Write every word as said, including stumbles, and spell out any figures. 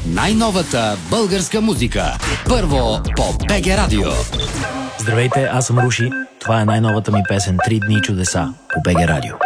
най-новата българска музика. Първо по БГ Радио. Здравейте, аз съм Руши. Това е най-новата ми песен "Три дни чудеса" по БГ Радио.